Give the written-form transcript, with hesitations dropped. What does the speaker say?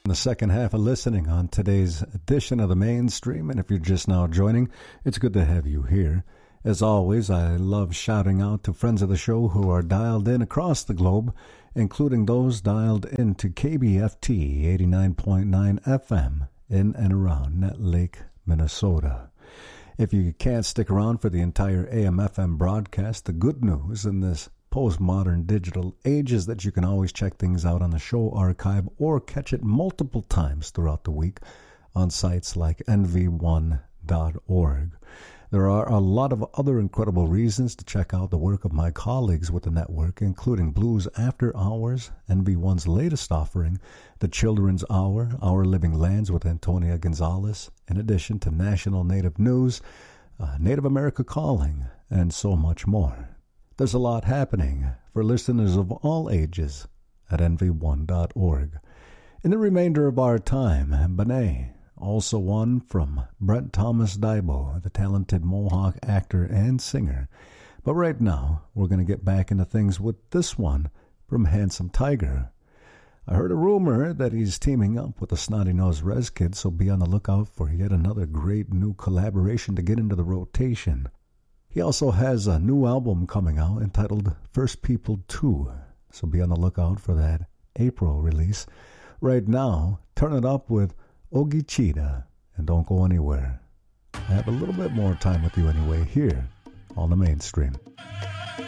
The second half of listening on today's edition of the Mainstream, and if you're just now joining, it's good to have you here. As always, I love shouting out to friends of the show who are dialed in across the globe, including those dialed into KBFT 89.9 FM in and around Nett Lake, Minnesota. If you can't stick around for the entire AM/FM broadcast, the good news in this postmodern digital age is that you can always check things out on the show archive or catch it multiple times throughout the week on sites like nv1.org. There are a lot of other incredible reasons to check out the work of my colleagues with the network, including Blues After Hours, NV1's latest offering, The Children's Hour, Our Living Lands with Antonia Gonzalez, in addition to National Native News, Native America Calling, and so much more. There's a lot happening for listeners of all ages at nv1.org. In the remainder of our time, Benet, also one from Brent Thomas Daibo, the talented Mohawk actor and singer. But right now, we're going to get back into things with this one from Handsome Tiger. I heard a rumor that he's teaming up with the Snotty Nose Rez Kid, so be on the lookout for yet another great new collaboration to get into the rotation. He also has a new album coming out entitled First People 2, so be on the lookout for that April release. Right now, turn it up with Ogie Cheetah, and don't go anywhere. I have a little bit more time with you anyway here on the Mainstream.